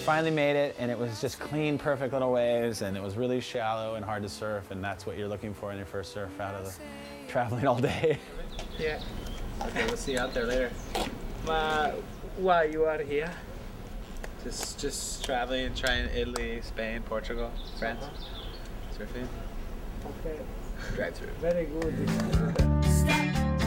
finally made it, and it was just clean, perfect little waves, and it was really shallow and hard to surf, and that's what you're looking for in your first surf out of the traveling all day. Yeah. Okay, we'll see you out there later. Why you are here? Just traveling, trying Italy, Spain, Portugal, France, surfing. Okay. Drive through. Very good.